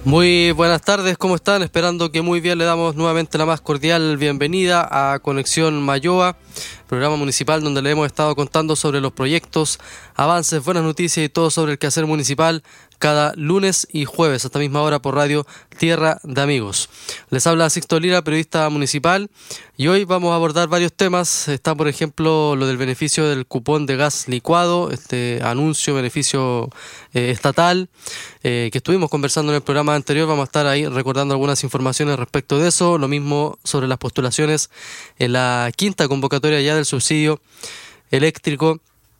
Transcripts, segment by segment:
Muy buenas tardes, ¿cómo están? Esperando que muy bien. Le damos nuevamente la más cordial bienvenida a Conexión Mayoa, programa municipal donde le hemos estado contando sobre los proyectos, avances, buenas noticias y todo sobre el quehacer municipal cada lunes y jueves a esta misma hora por Radio Tierra de Amigos. Les habla Sixto Lira, periodista municipal, y hoy vamos a abordar varios temas. Está, por ejemplo, lo del beneficio del cupón de gas licuado, este anuncio, beneficio estatal, que estuvimos conversando en el programa anterior. Vamos a estar ahí recordando algunas informaciones respecto de eso. Lo mismo sobre las postulaciones en la quinta convocatoria ya del subsidio eléctrico.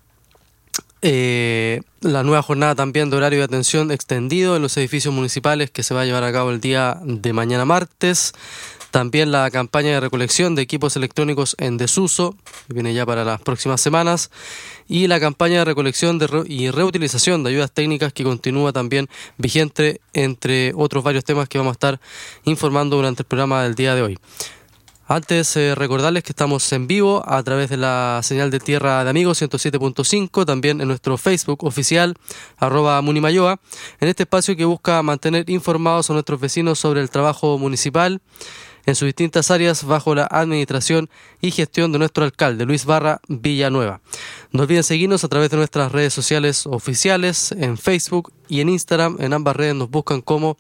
La nueva jornada también de horario de atención extendido en los edificios municipales que se va a llevar a cabo el día de mañana martes. También la campaña de recolección de equipos electrónicos en desuso, que viene ya para las próximas semanas. Y la campaña de recolección y reutilización de ayudas técnicas que continúa también vigente, entre otros varios temas que vamos a estar informando durante el programa del día de hoy. Antes, recordarles que estamos en vivo a través de la señal de Tierra de Amigos 107.5, también en nuestro Facebook oficial, @Munimayoa, en este espacio que busca mantener informados a nuestros vecinos sobre el trabajo municipal en sus distintas áreas bajo la administración y gestión de nuestro alcalde, Luis Barra Villanueva. No olviden seguirnos a través de nuestras redes sociales oficiales, en Facebook y en Instagram. En ambas redes nos buscan como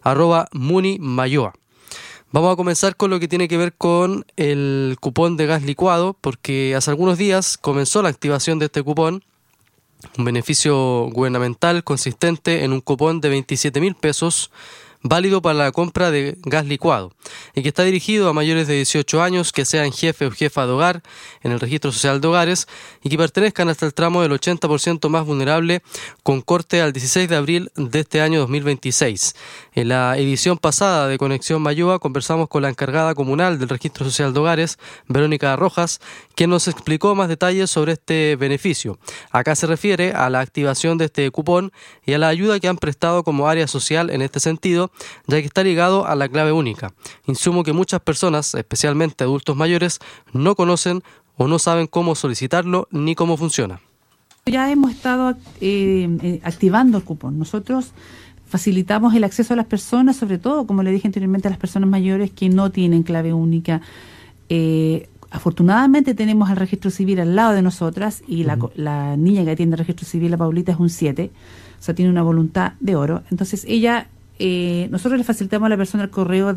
@Munimayoa. Vamos a comenzar con lo que tiene que ver con el cupón de gas licuado, porque hace algunos días comenzó la activación de este cupón, un beneficio gubernamental consistente en un cupón de 27.000 pesos, válido para la compra de gas licuado, y que está dirigido a mayores de 18 años que sean jefe o jefa de hogar en el Registro Social de Hogares y que pertenezcan hasta el tramo del 80% más vulnerable, con corte al 16 de abril de este año 2026. En la edición pasada de Conexión Mayoa conversamos con la encargada comunal del Registro Social de Hogares, Verónica Rojas, quien nos explicó más detalles sobre este beneficio. Acá se refiere a la activación de este cupón y a la ayuda que han prestado como área social en este sentido, ya que está ligado a la clave única, insumo que muchas personas, especialmente adultos mayores, no conocen o no saben cómo solicitarlo ni cómo funciona. Ya hemos estado activando el cupón. Nosotros facilitamos el acceso a las personas, sobre todo, como le dije anteriormente, a las personas mayores que no tienen clave única. Afortunadamente tenemos al registro civil al lado de nosotras y la niña que atiende el registro civil, la Paulita, es un 7, o sea, tiene una voluntad de oro. Entonces ella... nosotros le facilitamos a la persona el correo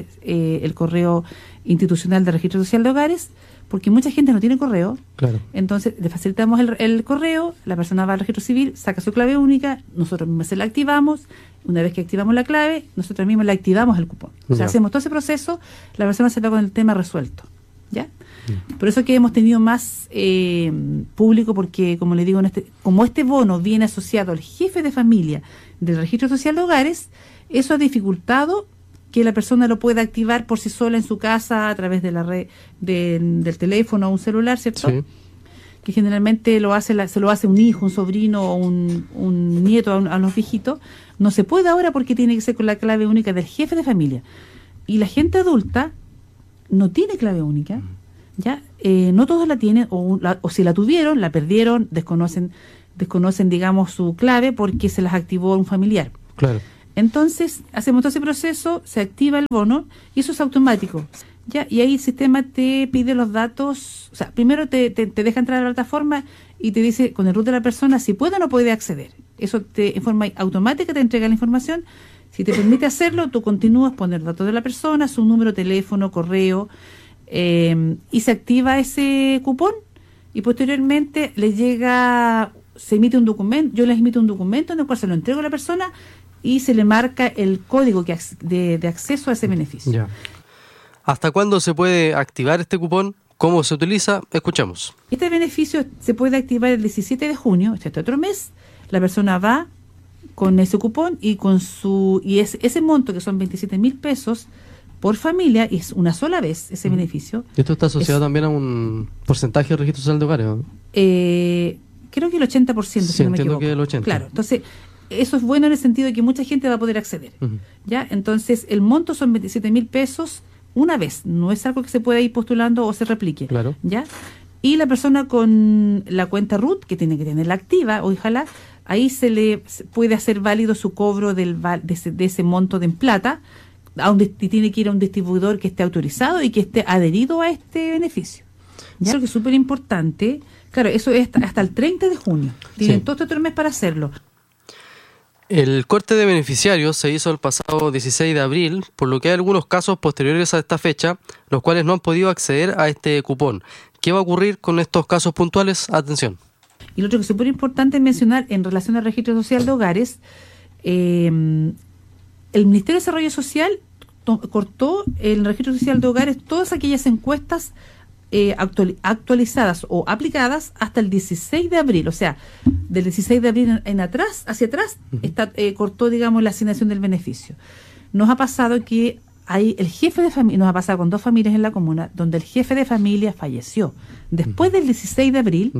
el correo institucional del Registro Social de Hogares, porque mucha gente no tiene correo. Claro. Entonces le facilitamos el correo, la persona va al registro civil, saca su clave única, nosotros mismos se la activamos. Una vez que activamos la clave, nosotros mismos le activamos el cupón. O sea, hacemos todo ese proceso, la persona se va con el tema resuelto, ¿ya? Por eso que hemos tenido más público, porque, como le digo, como este bono viene asociado al jefe de familia del Registro Social de Hogares, eso ha dificultado que la persona lo pueda activar por sí sola en su casa a través de la red del teléfono o un celular, ¿cierto? Sí. Que generalmente se lo hace un hijo, un sobrino o un nieto a los viejitos. No se puede ahora porque tiene que ser con la clave única del jefe de familia. Y la gente adulta no tiene clave única, ¿ya? No todos la tienen, o si la tuvieron, la perdieron, desconocen, digamos, su clave porque se las activó un familiar. Claro. Entonces, hacemos todo ese proceso, se activa el bono y eso es automático, ¿ya? Y ahí el sistema te pide los datos, o sea, primero te deja entrar a la plataforma y te dice con el root de la persona si puede o no puede acceder. Eso en forma automática te entrega la información. Si te permite hacerlo, tú continúas, poner datos de la persona, su número, teléfono, correo, y se activa ese cupón y posteriormente se emite un documento. Yo les emito un documento en el cual se lo entrego a la persona y se le marca el código de acceso a ese beneficio. Ya. ¿Hasta cuándo se puede activar este cupón? ¿Cómo se utiliza? Escuchamos. Este beneficio se puede activar el 17 de junio, este otro mes. La persona va con ese cupón y ese monto, que son 27.000 pesos por familia, y es una sola vez ese beneficio. ¿Esto está asociado también a un porcentaje de registro social de hogares, ¿no? Creo que el 80%, sí, si no me equivoco. Que el 80%. Claro, entonces eso es bueno en el sentido de que mucha gente va a poder acceder. ¿Ya? Entonces el monto son 27.000 pesos una vez, no es algo que se pueda ir postulando o se replique. Claro. ¿Ya? Y la persona con la cuenta RUT, que tiene que tenerla activa, ojalá, ahí se puede hacer válido su cobro de ese monto de en plata, tiene que ir a un distribuidor que esté autorizado y que esté adherido a este beneficio. Ya lo que es súper importante, claro, eso es hasta el 30 de junio. Tienen todo este otro mes para hacerlo. El corte de beneficiarios se hizo el pasado 16 de abril, por lo que hay algunos casos posteriores a esta fecha, los cuales no han podido acceder a este cupón. ¿Qué va a ocurrir con estos casos puntuales? Atención. Y lo otro que es súper importante mencionar en relación al registro social de hogares, el Ministerio de Desarrollo Social cortó el registro social de hogares todas aquellas encuestas actualizadas o aplicadas hasta el 16 de abril, o sea, del 16 de abril hacia atrás, cortó, digamos, la asignación del beneficio. Nos ha pasado que el jefe de familia, nos ha pasado con 2 familias en la comuna, donde el jefe de familia falleció. Después del 16 de abril,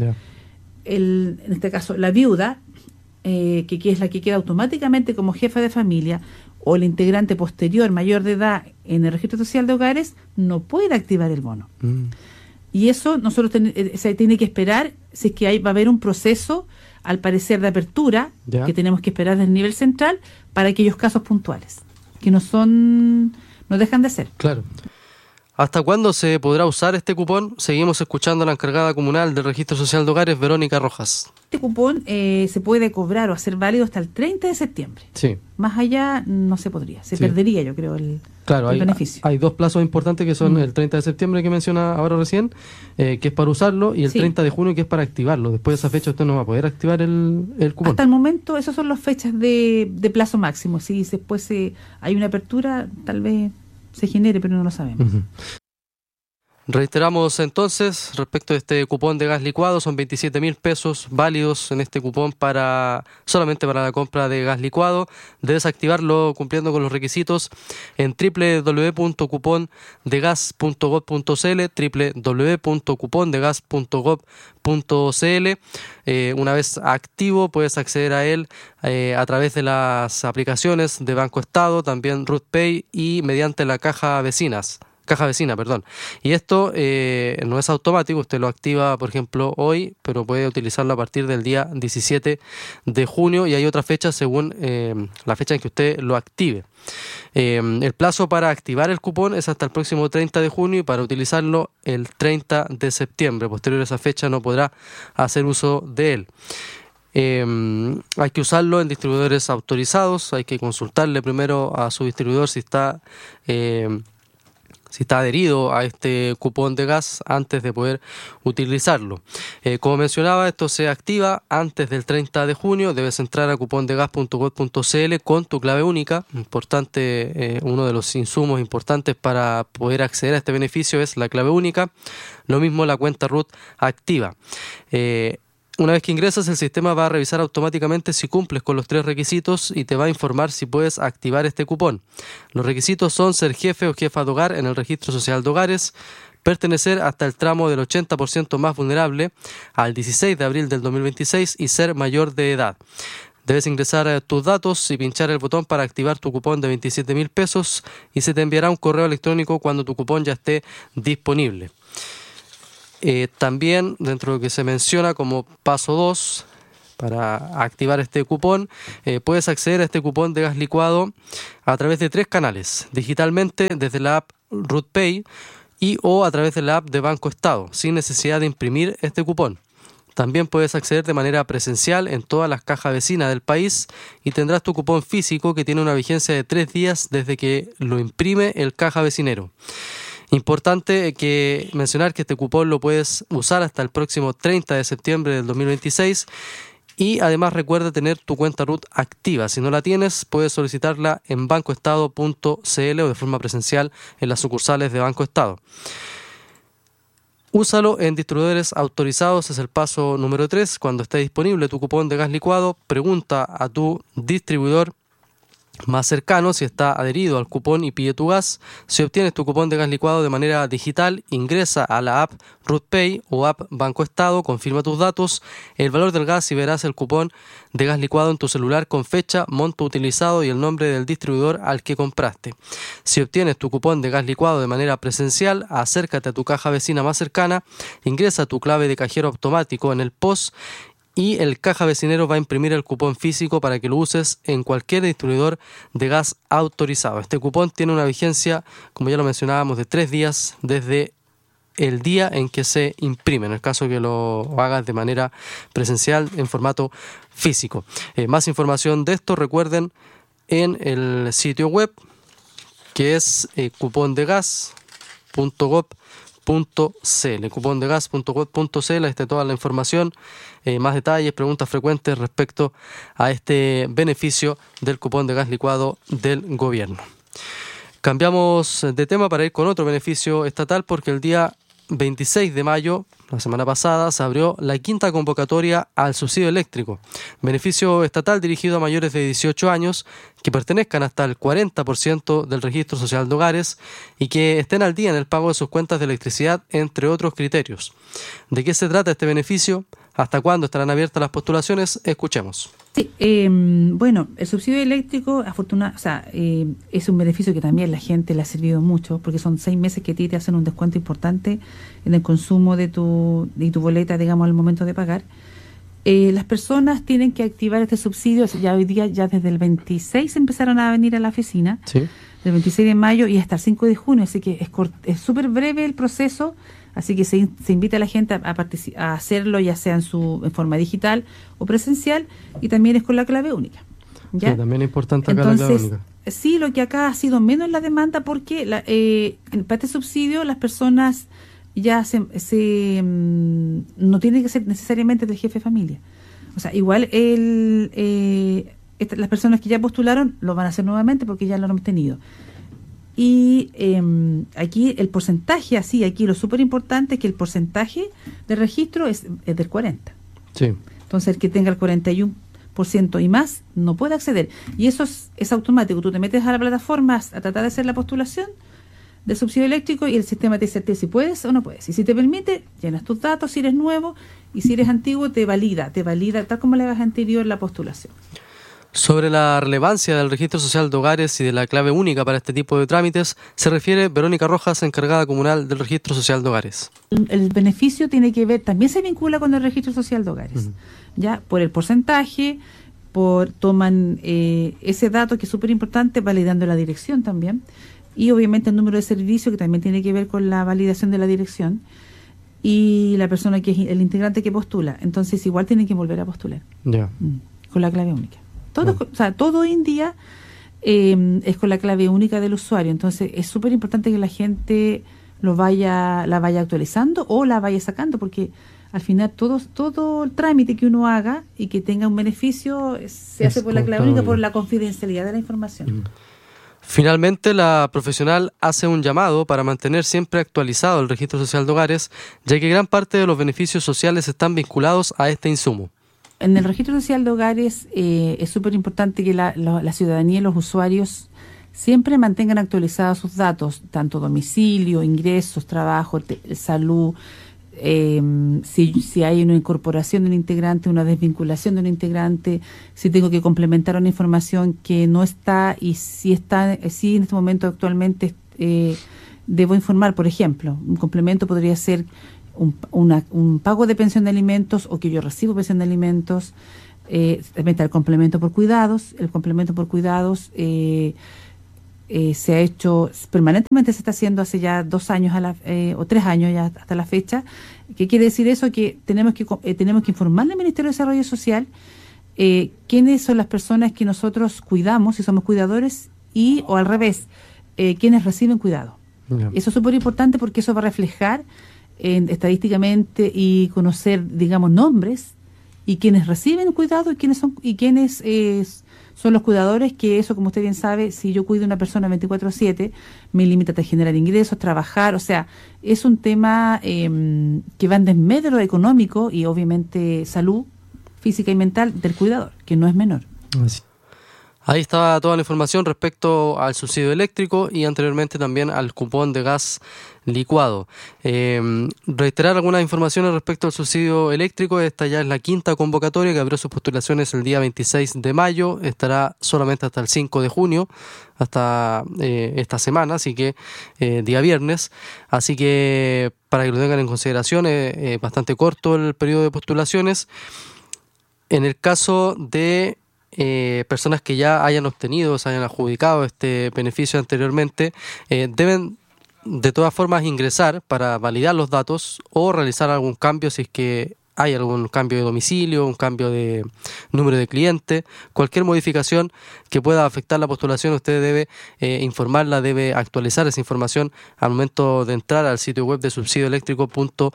en este caso, la viuda, que es la que queda automáticamente como jefa de familia, o el integrante posterior mayor de edad en el registro social de hogares, no puede activar el bono. Y eso nosotros se tiene que esperar, si es que va a haber un proceso, al parecer, de apertura, que tenemos que esperar del nivel central, para aquellos casos puntuales, que no dejan de ser. Claro. ¿Hasta cuándo se podrá usar este cupón? Seguimos escuchando a la encargada comunal del Registro Social de Hogares, Verónica Rojas. Este cupón se puede cobrar o hacer válido hasta el 30 de septiembre. Sí. Más allá no se podría. Se perdería, yo creo, el beneficio. Hay 2 plazos importantes que son el 30 de septiembre que menciona ahora recién, que es para usarlo, y el 30 de junio que es para activarlo. Después de esa fecha usted no va a poder activar el cupón. Hasta el momento esas son las fechas de plazo máximo. Si después hay una apertura, tal vez se genere, pero no lo sabemos. Reiteramos entonces, respecto de este cupón de gas licuado, son 27.000 pesos válidos en este cupón solamente para la compra de gas licuado. Debes activarlo cumpliendo con los requisitos en www.cupondegas.gov.cl, www.cupondegas.gov.cl. Una vez activo puedes acceder a él a través de las aplicaciones de Banco Estado, también Ruth Pay y mediante la caja vecina. Y esto no es automático, usted lo activa, por ejemplo, hoy, pero puede utilizarlo a partir del día 17 de junio y hay otra fecha según la fecha en que usted lo active. El plazo para activar el cupón es hasta el próximo 30 de junio y para utilizarlo el 30 de septiembre. Posterior a esa fecha no podrá hacer uso de él. Hay que usarlo en distribuidores autorizados, hay que consultarle primero a su distribuidor si está adherido a este cupón de gas antes de poder utilizarlo. Como mencionaba, esto se activa antes del 30 de junio. Debes entrar a cupondegas.gov.cl con tu clave única. Importante, uno de los insumos importantes para poder acceder a este beneficio es la clave única. Lo mismo la cuenta RUT activa. Una vez que ingresas, el sistema va a revisar automáticamente si cumples con los 3 requisitos y te va a informar si puedes activar este cupón. Los requisitos son ser jefe o jefa de hogar en el Registro Social de Hogares, pertenecer hasta el tramo del 80% más vulnerable al 16 de abril del 2026 y ser mayor de edad. Debes ingresar tus datos y pinchar el botón para activar tu cupón de 27.000 pesos y se te enviará un correo electrónico cuando tu cupón ya esté disponible. También, dentro de lo que se menciona como paso 2, para activar este cupón, puedes acceder a este cupón de gas licuado a través de 3 canales: digitalmente desde la app Ruth Pay o a través de la app de Banco Estado, sin necesidad de imprimir este cupón. También puedes acceder de manera presencial en todas las cajas vecinas del país y tendrás tu cupón físico que tiene una vigencia de 3 días desde que lo imprime el caja vecinero. Importante mencionar que este cupón lo puedes usar hasta el próximo 30 de septiembre del 2026 y además recuerda tener tu cuenta RUT activa. Si no la tienes, puedes solicitarla en bancoestado.cl o de forma presencial en las sucursales de Banco Estado. Úsalo en distribuidores autorizados, es el paso número 3. Cuando esté disponible tu cupón de gas licuado, pregunta a tu distribuidor más cercano si está adherido al cupón y pide tu gas. Si obtienes tu cupón de gas licuado de manera digital, ingresa a la app Ruth Pay o app Banco Estado, confirma tus datos, el valor del gas y verás el cupón de gas licuado en tu celular con fecha, monto utilizado y el nombre del distribuidor al que compraste. Si obtienes tu cupón de gas licuado de manera presencial, acércate a tu caja vecina más cercana, ingresa tu clave de cajero automático en el POS y el Caja Vecinero va a imprimir el cupón físico para que lo uses en cualquier distribuidor de gas autorizado. Este cupón tiene una vigencia, como ya lo mencionábamos, de 3 días desde el día en que se imprime, en el caso que lo hagas de manera presencial en formato físico. Más información de esto, recuerden, en el sitio web, que es cupondegas.gov.cl, cupondegas.gov.cl. Ahí está toda la información, más detalles, preguntas frecuentes respecto a este beneficio del cupón de gas licuado del gobierno. Cambiamos de tema para ir con otro beneficio estatal, porque el día 26 de mayo, la semana pasada, se abrió la quinta convocatoria al subsidio eléctrico, beneficio estatal dirigido a mayores de 18 años que pertenezcan hasta el 40% del registro social de hogares y que estén al día en el pago de sus cuentas de electricidad, entre otros criterios. ¿De qué se trata este beneficio? ¿Hasta cuándo estarán abiertas las postulaciones? Escuchemos. Sí, bueno, el subsidio eléctrico, es un beneficio que también la gente le ha servido mucho, porque son 6 meses que a ti te hacen un descuento importante en el consumo de tu boleta, digamos, al momento de pagar. Las personas tienen que activar este subsidio, ya hoy día, ya desde el 26 empezaron a venir a la oficina, Sí. Del 26 de mayo y hasta el 5 de junio, así que es súper breve el proceso. Así que se invita a la gente a hacerlo, ya sea en forma digital o presencial, y también es con la clave única. ¿Ya? Sí, también es importante acá. Entonces, la clave única. Sí, lo que acá ha sido menos la demanda, porque para este subsidio las personas ya no tienen que ser necesariamente del jefe de familia. O sea, igual las personas que ya postularon lo van a hacer nuevamente porque ya lo han tenido. Y aquí el porcentaje, aquí lo súper importante es que el porcentaje de registro es del 40%. Sí. Entonces, el que tenga el 41% y más no puede acceder. Y eso es automático. Tú te metes a la plataforma a tratar de hacer la postulación del subsidio eléctrico y el sistema te dice si puedes o no puedes. Y si te permite, llenas tus datos si eres nuevo, y si eres antiguo te valida tal como le hagas anterior la postulación. Sobre la relevancia del registro social de hogares y de la clave única para este tipo de trámites, se refiere Verónica Rojas, encargada comunal del registro social de hogares. El beneficio tiene que ver, también se vincula con el registro social de hogares, ya por el porcentaje, toman ese dato que es súper importante, validando la dirección también, y obviamente el número de servicio, que también tiene que ver con la validación de la dirección, y la persona que es el integrante que postula. Entonces igual tienen que volver a postular con la clave única. Todo hoy en día es con la clave única del usuario. Entonces es súper importante que la gente la vaya actualizando o la vaya sacando, porque al final todo el trámite que uno haga y que tenga un beneficio se hace por la clave única, por la confidencialidad de la información. Finalmente, la profesional hace un llamado para mantener siempre actualizado el registro social de hogares, ya que gran parte de los beneficios sociales están vinculados a este insumo. En el registro social de hogares es súper importante que la ciudadanía y los usuarios siempre mantengan actualizados sus datos, tanto domicilio, ingresos, trabajo, salud, si hay una incorporación de un integrante, una desvinculación de un integrante, si tengo que complementar una información que no está, y si en este momento actualmente debo informar. Por ejemplo, un complemento podría ser un pago de pensión de alimentos, o que yo recibo pensión de alimentos. También está el complemento por cuidados. El complemento por cuidados se ha hecho permanentemente, se está haciendo hace ya 2 años o 3 años ya hasta la fecha. ¿Qué quiere decir eso? Que tenemos que informarle al Ministerio de Desarrollo Social quiénes son las personas que nosotros cuidamos, si somos cuidadores, o al revés, quienes reciben cuidado. Eso es súper importante, porque eso va a reflejar estadísticamente y conocer, digamos, nombres y quienes reciben cuidado y quiénes son los cuidadores, que eso, como usted bien sabe, si yo cuido a una persona 24/7, me limita a generar ingresos, trabajar. O sea, es un tema que va en desmedro de lo económico y obviamente salud física y mental del cuidador, que no es menor. Así. Ahí estaba toda la información respecto al subsidio eléctrico y anteriormente también al cupón de gas licuado. Reiterar algunas informaciones respecto al subsidio eléctrico. Esta ya es la quinta convocatoria, que abrió sus postulaciones el día 26 de mayo. Estará solamente hasta el 5 de junio, hasta esta semana, así que día viernes. Así que para que lo tengan en consideración, es bastante corto el periodo de postulaciones. En el caso de personas que ya hayan obtenido, se hayan adjudicado este beneficio anteriormente, deben de todas formas ingresar para validar los datos o realizar algún cambio si es que hay algún cambio de domicilio, un cambio de número de cliente, cualquier modificación que pueda afectar la postulación, usted debe informarla, debe actualizar esa información al momento de entrar al sitio web de subsidioeléctrico.cl.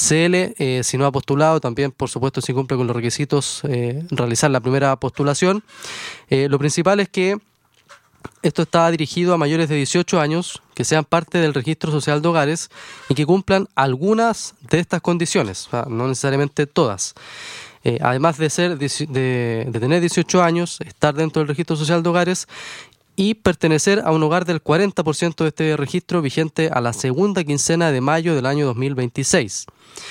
Si no ha postulado, también, por supuesto, si cumple con los requisitos, realizar la primera postulación. Lo principal es que esto está dirigido a mayores de 18 años que sean parte del registro social de hogares y que cumplan algunas de estas condiciones, o sea, no necesariamente todas. Además de tener 18 años, estar dentro del registro social de hogares y pertenecer a un hogar del 40% de este registro vigente a la segunda quincena de mayo del año 2026.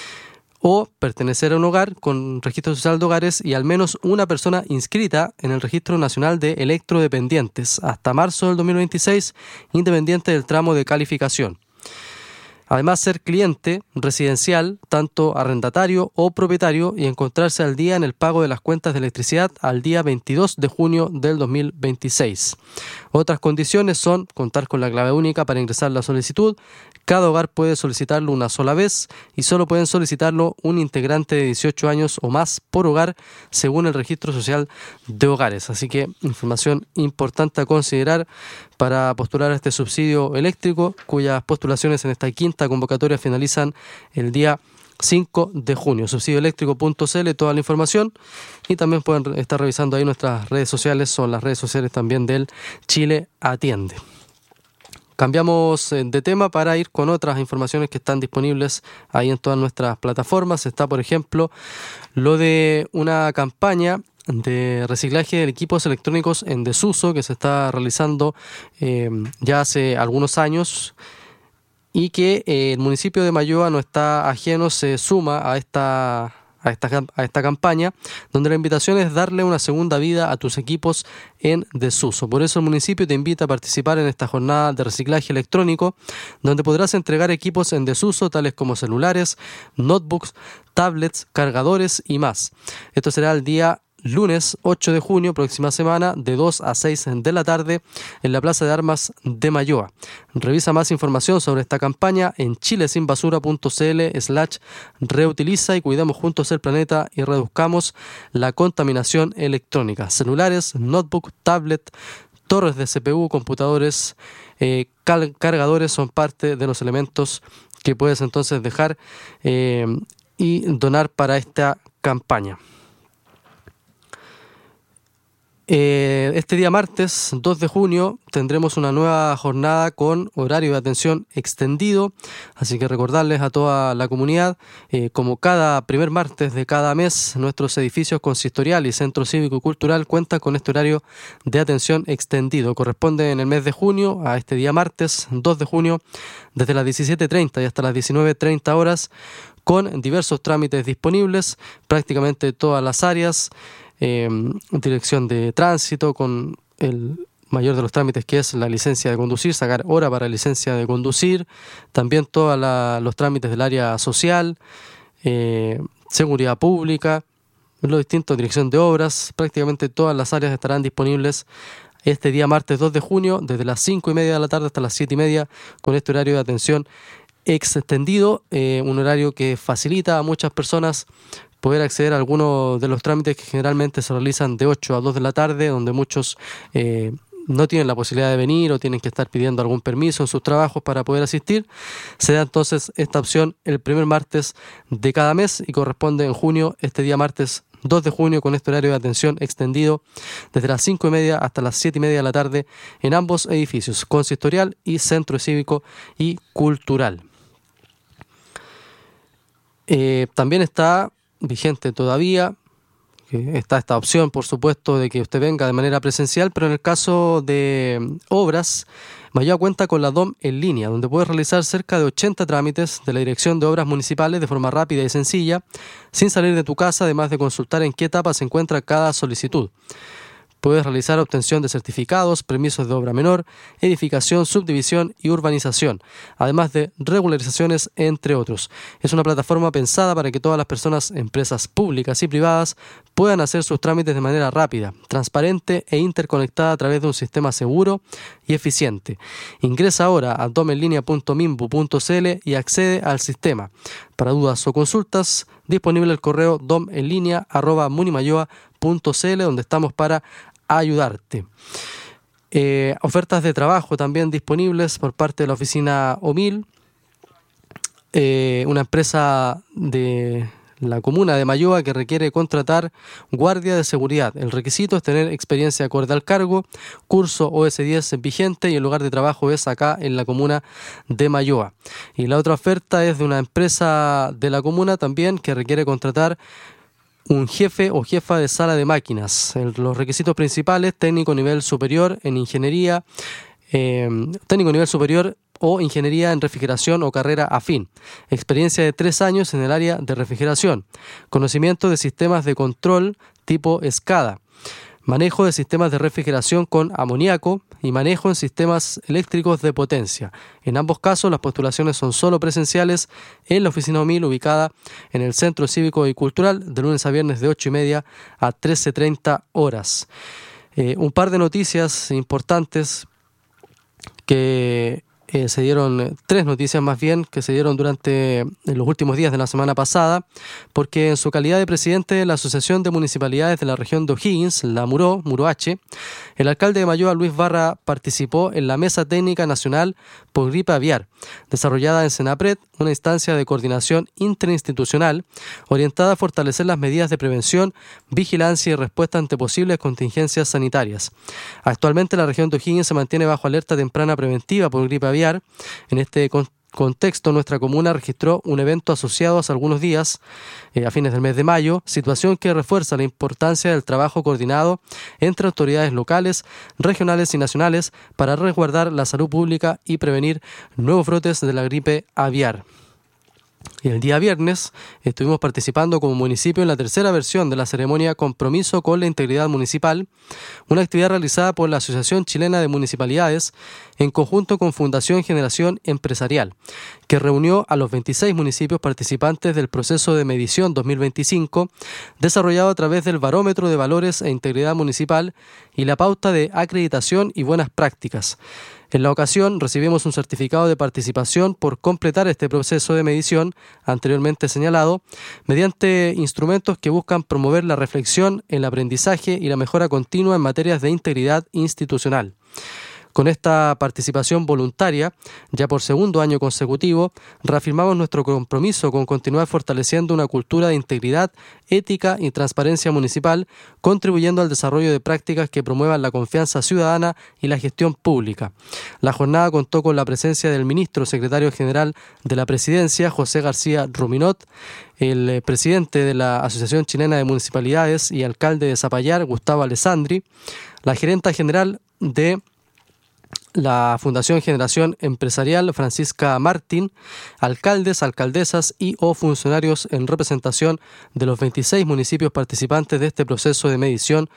O pertenecer a un hogar con registro social de hogares y al menos una persona inscrita en el Registro Nacional de Electrodependientes hasta marzo del 2026, independiente del tramo de calificación. Además, ser cliente residencial, tanto arrendatario o propietario, y encontrarse al día en el pago de las cuentas de electricidad al día 22 de junio del 2026. Otras condiciones son contar con la clave única para ingresar la solicitud. Cada hogar puede solicitarlo una sola vez y solo pueden solicitarlo un integrante de 18 años o más por hogar, según el Registro Social de Hogares. Así que información importante a considerar para postular a este subsidio eléctrico, cuyas postulaciones en esta quinta convocatoria finalizan el día 5 de junio. Subsidioeléctrico.cl, toda la información, y también pueden estar revisando ahí nuestras redes sociales, son las redes sociales también del Chile Atiende. Cambiamos de tema para ir con otras informaciones que están disponibles ahí en todas nuestras plataformas. Está, por ejemplo, lo de una campaña de reciclaje de equipos electrónicos en desuso que se está realizando ya hace algunos años y que el municipio de Malloa no está ajeno, se suma a esta campaña, donde la invitación es darle una segunda vida a tus equipos en desuso. Por eso el municipio te invita a participar en esta jornada de reciclaje electrónico, donde podrás entregar equipos en desuso tales como celulares, notebooks, tablets, cargadores y más. Esto será el día lunes 8 de junio, próxima semana, de 2 a 6 de la tarde, en la Plaza de Armas de Malloa. Revisa más información sobre esta campaña en chilesinbasura.cl/reutiliza y cuidemos juntos el planeta y reduzcamos la contaminación electrónica. Celulares, notebook, tablet, torres de CPU, computadores, cargadores son parte de los elementos que puedes entonces dejar y donar para esta campaña. Este día martes 2 de junio tendremos una nueva jornada con horario de atención extendido, así que recordarles a toda la comunidad, como cada primer martes de cada mes, nuestros edificios consistorial y centro cívico y cultural cuentan con este horario de atención extendido. Corresponde en el mes de junio a este día martes 2 de junio desde las 17:30 y hasta las 19:30 horas, con diversos trámites disponibles, prácticamente todas las áreas. Dirección de tránsito, con el mayor de los trámites que es la licencia de conducir, sacar hora para licencia de conducir, también todos los trámites del área social, seguridad pública, los distintos, dirección de obras, prácticamente todas las áreas estarán disponibles este día martes 2 de junio desde las 5:30 de la tarde hasta las 7:30 con este horario de atención extendido, un horario que facilita a muchas personas poder acceder a algunos de los trámites que generalmente se realizan de 8 a 2 de la tarde, donde muchos no tienen la posibilidad de venir o tienen que estar pidiendo algún permiso en sus trabajos para poder asistir. Se da entonces esta opción el primer martes de cada mes y corresponde en junio, este día martes 2 de junio, con este horario de atención extendido desde las 5:30 hasta las 7:30 de la tarde en ambos edificios, consistorial y centro cívico y cultural. También está vigente todavía, está esta opción, por supuesto, de que usted venga de manera presencial, pero en el caso de obras, Malloa cuenta con la DOM en línea, donde puede realizar cerca de 80 trámites de la Dirección de Obras Municipales de forma rápida y sencilla, sin salir de tu casa, además de consultar en qué etapa se encuentra cada solicitud. Puedes realizar obtención de certificados, permisos de obra menor, edificación, subdivisión y urbanización, además de regularizaciones, entre otros. Es una plataforma pensada para que todas las personas, empresas públicas y privadas, puedan hacer sus trámites de manera rápida, transparente e interconectada a través de un sistema seguro y eficiente. Ingresa ahora a domenlinea.minbu.cl y accede al sistema. Para dudas o consultas, disponible el correo domenlinea@munimayoa.cl, donde estamos para ayudarte. Ofertas de trabajo también disponibles por parte de la oficina OMIL, una empresa de la comuna de Mayoa que requiere contratar guardia de seguridad. El requisito es tener experiencia acorde al cargo, curso OS10 vigente y el lugar de trabajo es acá en la comuna de Mayoa. Y la otra oferta es de una empresa de la comuna también que requiere contratar un jefe o jefa de sala de máquinas. Los requisitos principales: técnico nivel superior en ingeniería, técnico nivel superior o ingeniería en refrigeración o carrera afín, experiencia de 3 años en el área de refrigeración, conocimiento de sistemas de control tipo SCADA, manejo de sistemas de refrigeración con amoníaco y manejo en sistemas eléctricos de potencia. En ambos casos, las postulaciones son solo presenciales en la oficina OMIL, ubicada en el Centro Cívico y Cultural, de lunes a viernes de 8:30 a 13:30 horas. Un par de noticias importantes que se dieron, 3 noticias más bien, que se dieron durante los últimos días de la semana pasada, porque en su calidad de presidente de la Asociación de Municipalidades de la región de O'Higgins, la Muroache, el alcalde de Mayoa, Luis Barra, participó en la Mesa Técnica Nacional por Gripe Aviar, desarrollada en Senapred, una instancia de coordinación interinstitucional orientada a fortalecer las medidas de prevención, vigilancia y respuesta ante posibles contingencias sanitarias. Actualmente la región de O'Higgins se mantiene bajo alerta temprana preventiva por gripe aviar. En este contexto, nuestra comuna registró un evento asociado hace algunos días, a fines del mes de mayo, situación que refuerza la importancia del trabajo coordinado entre autoridades locales, regionales y nacionales para resguardar la salud pública y prevenir nuevos brotes de la gripe aviar. Y el día viernes estuvimos participando como municipio en la tercera versión de la ceremonia Compromiso con la Integridad Municipal, una actividad realizada por la Asociación Chilena de Municipalidades en conjunto con Fundación Generación Empresarial, que reunió a los 26 municipios participantes del proceso de medición 2025, desarrollado a través del Barómetro de Valores e Integridad Municipal y la pauta de acreditación y buenas prácticas. En la ocasión recibimos un certificado de participación por completar este proceso de medición anteriormente señalado, mediante instrumentos que buscan promover la reflexión, el aprendizaje y la mejora continua en materias de integridad institucional. Con esta participación voluntaria, ya por segundo año consecutivo, reafirmamos nuestro compromiso con continuar fortaleciendo una cultura de integridad, ética y transparencia municipal, contribuyendo al desarrollo de prácticas que promuevan la confianza ciudadana y la gestión pública. La jornada contó con la presencia del ministro secretario general de la Presidencia, José García Ruminot, el presidente de la Asociación Chilena de Municipalidades y alcalde de Zapallar, Gustavo Alessandri, la gerenta general de la Fundación Generación Empresarial, Francisca Martín, alcaldes, alcaldesas y o funcionarios en representación de los 26 municipios participantes de este proceso de medición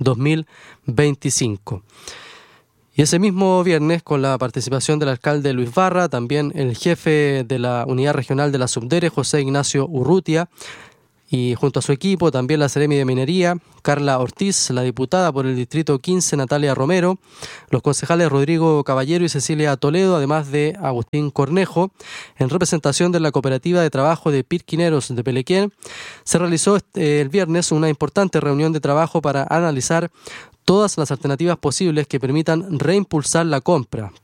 2025. Y ese mismo viernes, con la participación del alcalde Luis Barra, también el jefe de la Unidad Regional de la Subdere, José Ignacio Urrutia, y junto a su equipo también la Seremi de Minería, Carla Ortiz, la diputada por el Distrito 15, Natalia Romero, los concejales Rodrigo Caballero y Cecilia Toledo, además de Agustín Cornejo, en representación de la Cooperativa de Trabajo de Pirquineros de Pelequén. Se realizó el viernes una importante reunión de trabajo para analizar todas las alternativas posibles que permitan reimpulsar la compra,